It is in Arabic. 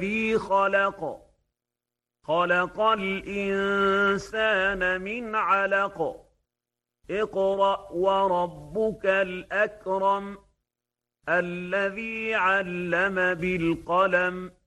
الذي خلق الإنسان من علق. اقرأ وربك الأكرم الذي علم بالقلم